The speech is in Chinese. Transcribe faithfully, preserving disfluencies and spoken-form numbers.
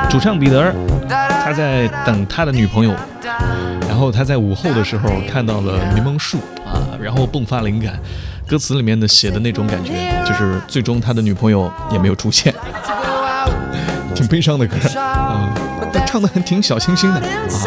主唱彼得，他在等他的女朋友，然后他在午后的时候看到了柠檬树啊，然后迸发灵感，歌词里面的写的那种感觉，就是最终他的女朋友也没有出现，挺悲伤的歌啊，但唱的还挺小清新的啊。